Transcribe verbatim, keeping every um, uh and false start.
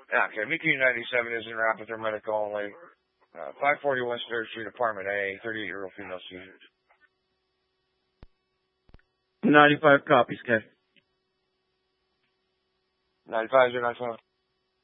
Yeah, okay. M Q ninety-seven is in rapid or medical only. Uh, five forty-one Sturt Street, Apartment A, thirty-eight-year-old female student. ninety-five copies, Kev. ninety-five, zero nine five.